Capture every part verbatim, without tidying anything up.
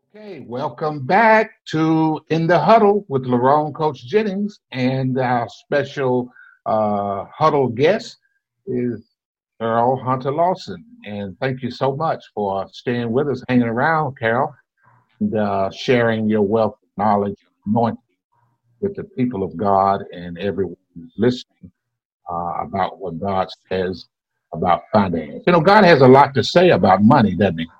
Okay, welcome back to In the Huddle with Lerone Coach Jennings, and our special uh, huddle guest is Earl Hunter Lawson. And thank you so much for staying with us, hanging around, Carol, and uh, sharing your wealth of knowledge and anointing with the people of God and everyone who's listening uh, about what God says about finance. You know, God has a lot to say about money, doesn't he?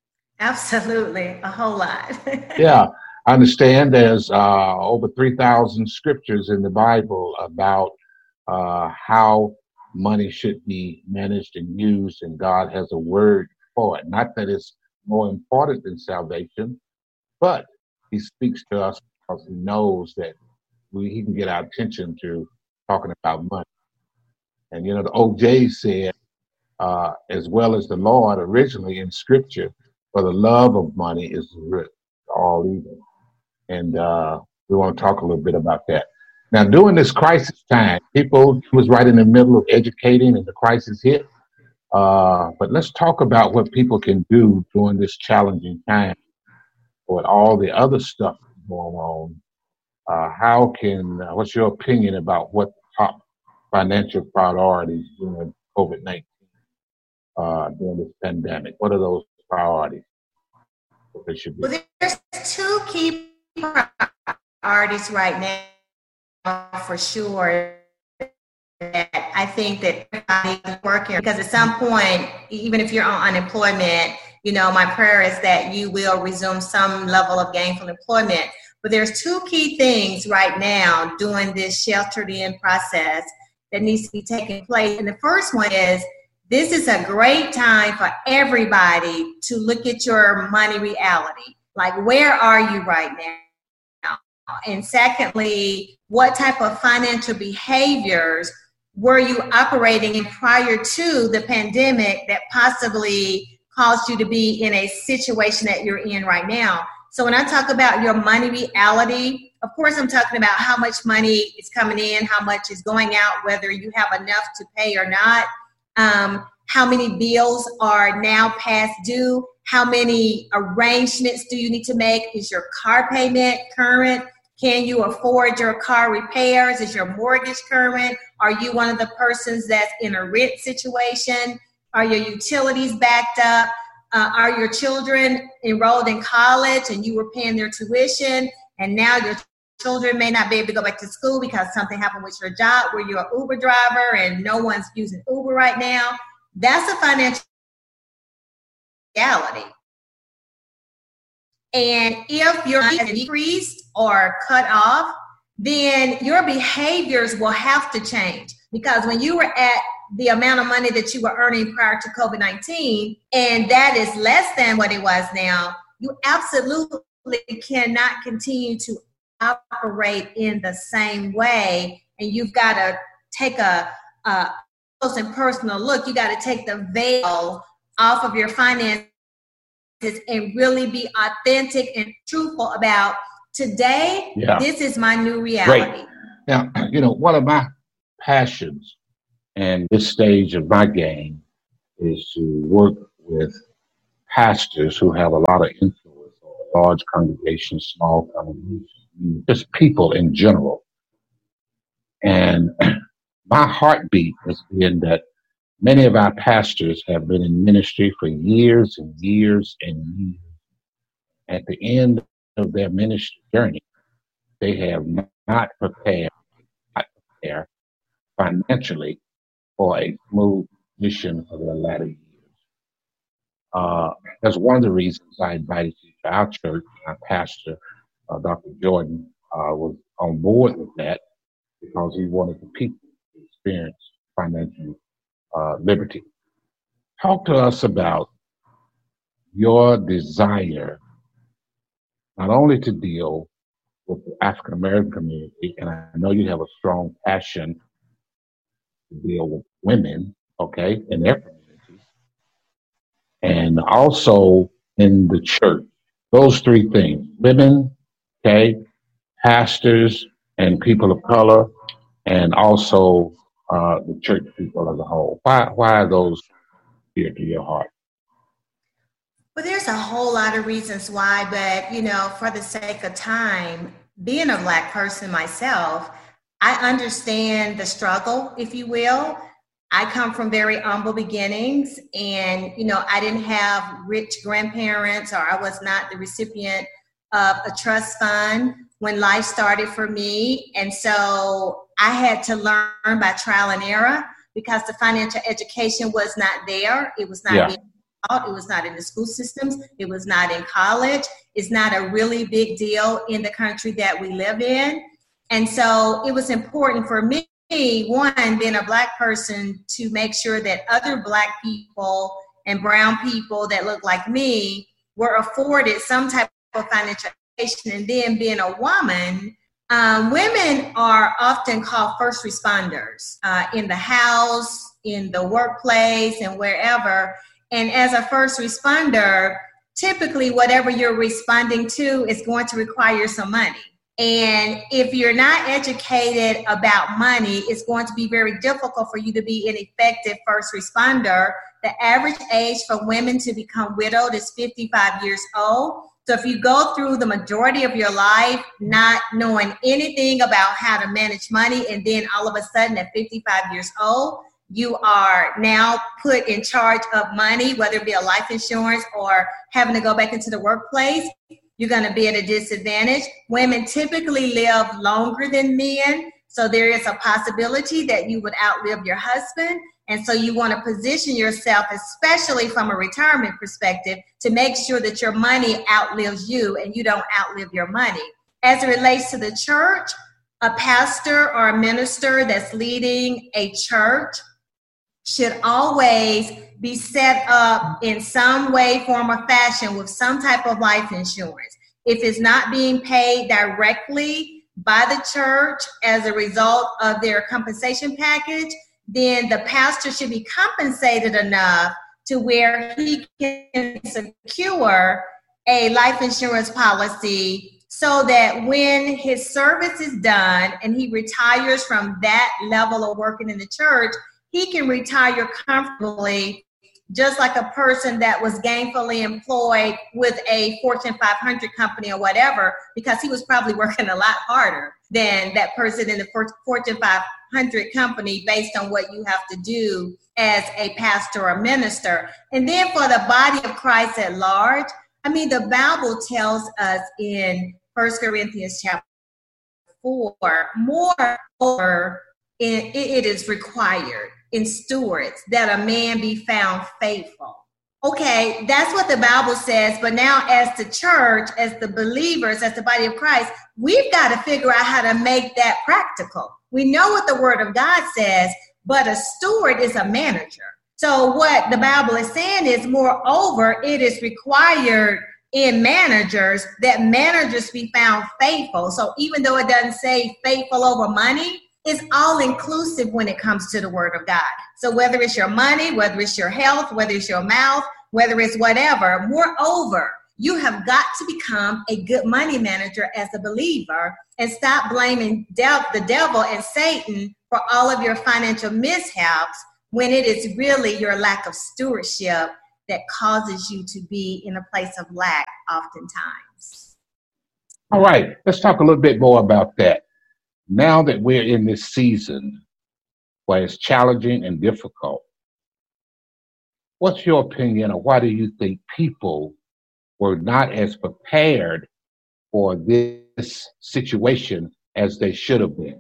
Absolutely, a whole lot. Yeah, I understand there's uh, over three thousand scriptures in the Bible about uh, how money should be managed and used, and God has a word for it. Not that it's more important than salvation, but He speaks to us because He knows that we, He can get our attention through talking about money. And you know, the O J said, uh, as well as the Lord originally in Scripture, for the love of money is the root of all evil. And uh, we want to talk a little bit about that. Now, during this crisis time, people was right in the middle of educating and the crisis hit. Uh, but let's talk about what people can do during this challenging time with all the other stuff going on. Uh, how can, uh, what's your opinion about what the top financial priorities during COVID nineteen, uh, during this pandemic? What are those priorities? What they should be? Well, there's two key priorities right now for sure that I think that everybody is working, because at some point, even if you're on unemployment, you know, my prayer is that you will resume some level of gainful employment. But there's two key things right now during this sheltered in process that needs to be taking place. And the first one is, this is a great time for everybody to look at your money reality. Like, where are you right now? And secondly, what type of financial behaviors were you operating in prior to the pandemic that possibly caused you to be in a situation that you're in right now? So when I talk about your money reality, of course, I'm talking about how much money is coming in, how much is going out, whether you have enough to pay or not. Um, how many bills are now past due? How many arrangements do you need to make? Is your car payment current? Can you afford your car repairs? Is your mortgage current? Are you one of the persons that's in a rent situation? Are your utilities backed up? Uh, are your children enrolled in college and you were paying their tuition, and now your children may not be able to go back to school because something happened with your job where you're an Uber driver and no one's using Uber right now? That's a financial reality. And if your money is decreased or cut off, then your behaviors will have to change. Because when you were at the amount of money that you were earning prior to COVID nineteen, and that is less than what it was now, you absolutely cannot continue to operate in the same way. And you've got to take a, a close and personal look. You got to take the veil off of your finances and really be authentic and truthful about, today, yeah, this is my new reality. Great. Now, you know, one of my passions and this stage of my game is to work with pastors who have a lot of influence on large congregations, small congregations, just people in general. And my heartbeat has been that many of our pastors have been in ministry for years and years and years. At the end of their ministry journey, they have not prepared, not prepared financially for a smooth mission for their latter years. Uh, that's one of the reasons I invited you to our church. Our pastor, uh, Doctor Jordan, uh, was on board with that because he wanted the people to experience financial uh, liberty. Talk to us about your desire not only to deal with the African American community, and I know you have a strong passion to deal with women, okay, in their communities, and also in the church. Those three things: women, okay, pastors, and people of color, and also uh, the church people as a whole. Why, why are those dear to your heart? Well, there's a whole lot of reasons why, but, you know, for the sake of time, being a Black person myself, I understand the struggle, if you will. I come from very humble beginnings, and, you know, I didn't have rich grandparents, or I was not the recipient of a trust fund when life started for me. And so I had to learn by trial and error, because the financial education was not there. It was not Yeah. being taught. It was not in the school systems. It was not in college. It's not a really big deal in the country that we live in. And so it was important for me, one, being a Black person, to make sure that other Black people and brown people that look like me were afforded some type of financial education. And then being a woman, um, women are often called first responders uh, in the house, in the workplace, and wherever. And as a first responder, typically whatever you're responding to is going to require some money. And if you're not educated about money, it's going to be very difficult for you to be an effective first responder. The average age for women to become widowed is fifty-five years old. So if you go through the majority of your life not knowing anything about how to manage money, and then all of a sudden at fifty-five years old, you are now put in charge of money, whether it be a life insurance or having to go back into the workplace, you're going to be at a disadvantage. Women typically live longer than men, so there is a possibility that you would outlive your husband. And so you want to position yourself, especially from a retirement perspective, to make sure that your money outlives you and you don't outlive your money. As it relates to the church, a pastor or a minister that's leading a church should always be set up in some way, form, or fashion with some type of life insurance. If it's not being paid directly by the church as a result of their compensation package, then the pastor should be compensated enough to where he can secure a life insurance policy, so that when his service is done and he retires from that level of working in the church, he can retire comfortably, just like a person that was gainfully employed with a Fortune five hundred company or whatever, because he was probably working a lot harder than that person in the Fortune five hundred company based on what you have to do as a pastor or minister. And then for the body of Christ at large, I mean, the Bible tells us in First Corinthians chapter four, moreover, it, it is required in stewards that a man be found faithful. Okay, that's what the Bible says, but now as the church, as the believers, as the body of Christ, we've got to figure out how to make that practical. We know what the Word of God says, but a steward is a manager. So what the Bible is saying is, moreover, it is required in managers that managers be found faithful. So even though it doesn't say faithful over money, it's all inclusive when it comes to the Word of God. So whether it's your money, whether it's your health, whether it's your mouth, whether it's whatever, moreover, you have got to become a good money manager as a believer, and stop blaming de- the devil and Satan for all of your financial mishaps, when it is really your lack of stewardship that causes you to be in a place of lack oftentimes. All right, let's talk a little bit more about that. Now that we're in this season where it's challenging and difficult, what's your opinion, or why do you think people were not as prepared for this situation as they should have been?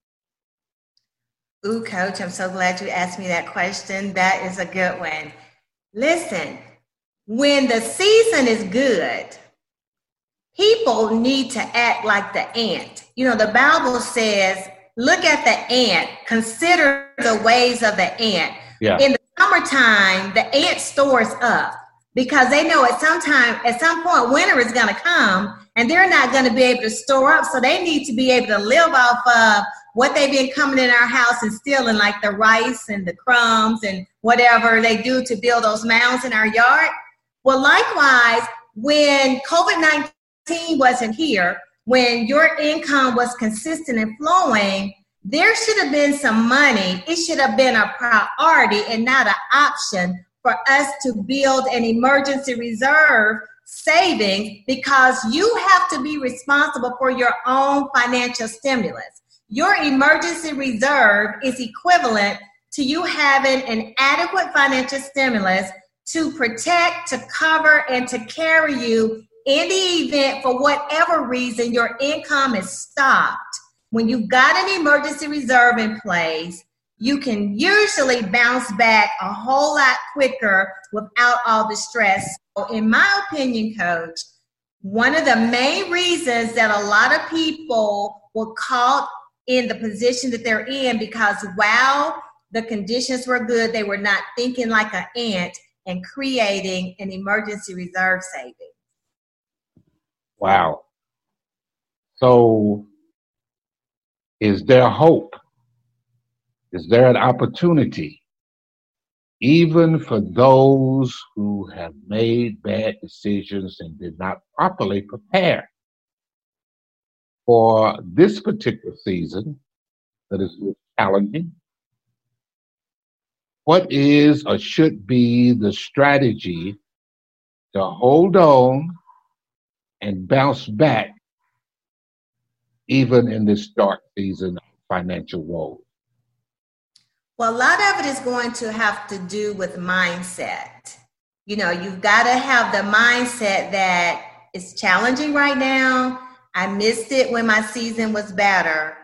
Ooh, Coach, I'm so glad you asked me that question. That is a good one. Listen, when the season is good, people need to act like the ant. You know, the Bible says, look at the ant, consider the ways of the ant. Yeah. In the summertime, the ant stores up, because they know at some time, at some point, winter is going to come, and they're not going to be able to store up. So they need to be able to live off of what they've been coming in our house and stealing, like the rice and the crumbs and whatever they do to build those mounds in our yard. Well, likewise, when COVID nineteen wasn't here, when your income was consistent and flowing, there should have been some money. It should have been a priority and not an option for us to build an emergency reserve savings, because you have to be responsible for your own financial stimulus. Your emergency reserve is equivalent to you having an adequate financial stimulus to protect, to cover, and to carry you in the event, for whatever reason, your income is stopped. When you've got an emergency reserve in place, you can usually bounce back a whole lot quicker without all the stress. So in my opinion, Coach, one of the main reasons that a lot of people were caught in the position that they're in, because while the conditions were good, they were not thinking like an ant and creating an emergency reserve savings. Wow. So is there hope? Is there an opportunity, even for those who have made bad decisions and did not properly prepare for this particular season that is challenging? What is or should be the strategy to hold on and bounce back even in this dark season of financial woes? Well, a lot of it is going to have to do with mindset. You know, you've got to have the mindset that it's challenging right now. I missed it when my season was better,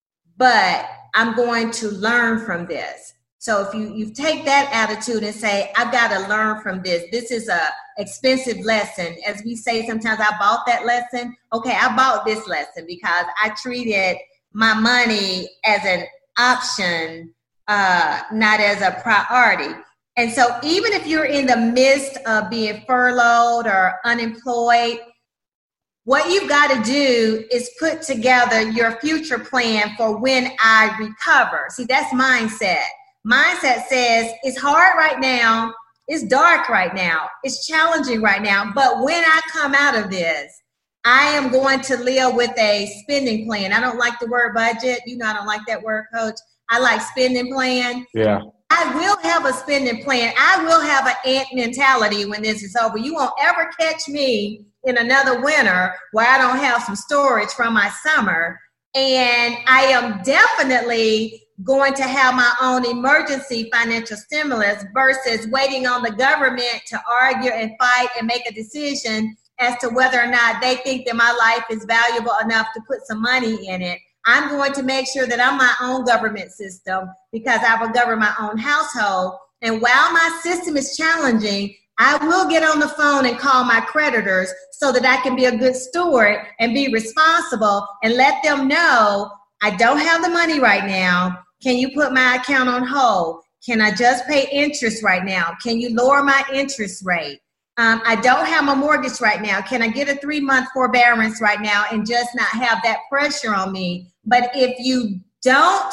but I'm going to learn from this. So if you, you take that attitude and say, I've got to learn from this. This is a expensive lesson. As we say sometimes, I bought that lesson. Okay, I bought this lesson because I treated my money as an option, uh, not as a priority. And so even if you're in the midst of being furloughed or unemployed, what you've got to do is put together your future plan for when I recover. See, that's mindset. Mindset says it's hard right now, it's dark right now, it's challenging right now, but when I come out of this, I am going to live with a spending plan. I don't like the word budget. You know, I don't like that word, Coach. I like spending plan. Yeah. I will have a spending plan. I will have an ant mentality when this is over. You won't ever catch me in another winter where I don't have some storage from my summer. And I am definitely going to have my own emergency financial stimulus versus waiting on the government to argue and fight and make a decision as to whether or not they think that my life is valuable enough to put some money in it. I'm going to make sure that I'm my own government system because I will govern my own household. And while my system is challenging, I will get on the phone and call my creditors so that I can be a good steward and be responsible and let them know I don't have the money right now. Can you put my account on hold? Can I just pay interest right now? Can you lower my interest rate? Um, I don't have my mortgage right now. Can I get a three-month forbearance right now and just not have that pressure on me? But if you don't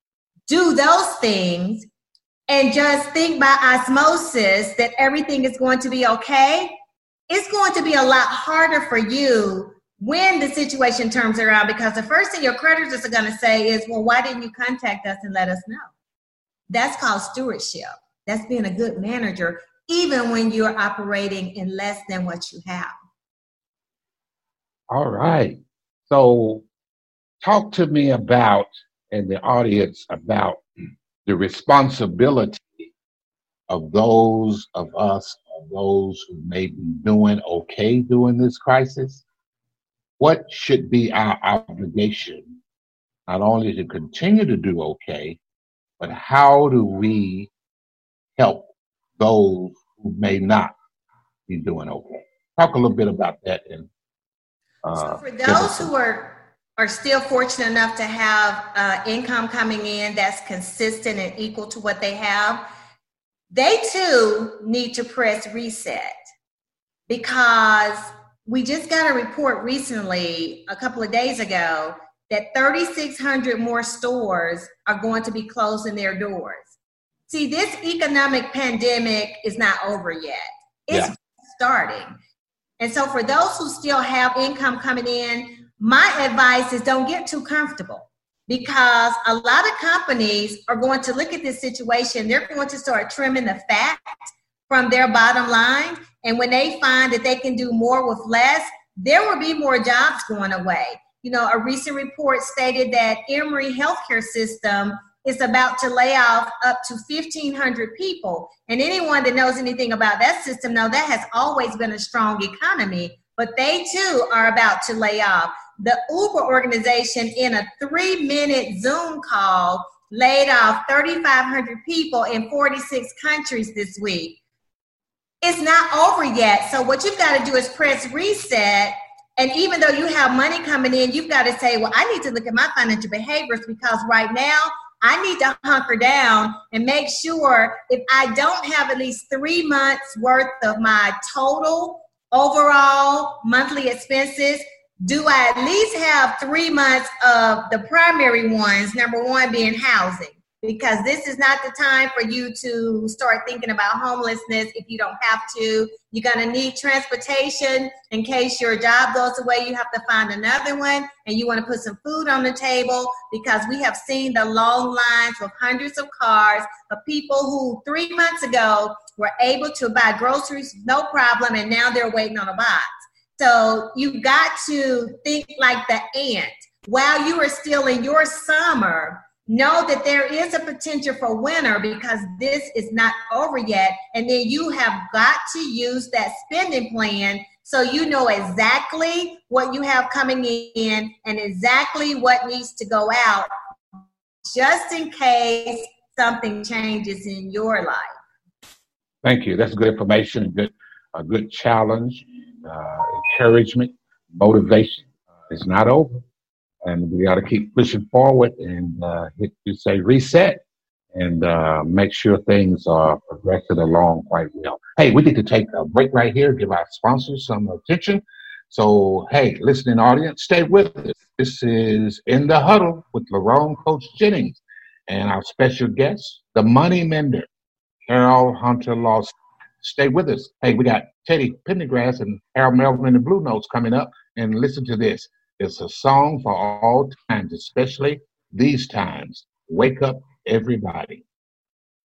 do those things and just think by osmosis that everything is going to be okay, it's going to be a lot harder for you when the situation turns around, because the first thing your creditors are going to say is, well, why didn't you contact us and let us know? That's called stewardship. That's being a good manager, even when you're operating in less than what you have. All right. So talk to me about, and the audience, about the responsibility of those of us, or those who may be doing okay during this crisis. What should be our obligation, not only to continue to do okay, but how do we help those who may not be doing okay? Talk a little bit about that. And uh, so for those who are are still fortunate enough to have uh, income coming in that's consistent and equal to what they have, they too need to press reset, because we just got a report recently, a couple of days ago, that thirty-six hundred more stores are going to be closing their doors. See, this economic pandemic is not over yet. It's yeah. starting. And so for those who still have income coming in, my advice is don't get too comfortable, because a lot of companies are going to look at this situation. They're going to start trimming the fat from their bottom line. And when they find that they can do more with less, there will be more jobs going away. You know, a recent report stated that Emory Healthcare System is about to lay off up to fifteen hundred people. And anyone that knows anything about that system knows that has always been a strong economy, but they too are about to lay off. The Uber organization, in a three minute Zoom call, laid off thirty-five hundred people in forty-six countries this week. It's not over yet. So what you've got to do is press reset. And even though you have money coming in, you've got to say, well, I need to look at my financial behaviors, because right now I need to hunker down and make sure if I don't have at least three months worth of my total overall monthly expenses, do I at least have three months of the primary ones, number one being housing? Because this is not the time for you to start thinking about homelessness if you don't have to. You're going to need transportation in case your job goes away. You have to find another one, and you want to put some food on the table, because we have seen the long lines with hundreds of cars of people who three months ago were able to buy groceries, no problem, and now they're waiting on a box. So you've got to think like the ant. While you are still in your summer, know that there is a potential for winter, because this is not over yet. And then you have got to use that spending plan so you know exactly what you have coming in and exactly what needs to go out, just in case something changes in your life. Thank you. That's good information, and good, a good challenge, uh, encouragement, motivation. Uh, it's not over. And we got to keep pushing forward and uh, hit, you say reset, and uh, make sure things are progressing along quite well. Hey, we need to take a break right here, give our sponsors some attention. So, hey, listening audience, stay with us. This is In the Huddle with Lerone Coach Jennings and our special guest, the Money Mender, Harold Hunter Lawson. Stay with us. Hey, we got Teddy Pendergrass and Harold Melvin and the Blue Notes coming up, and listen to this. It's a song for all times, especially these times. Wake up, everybody.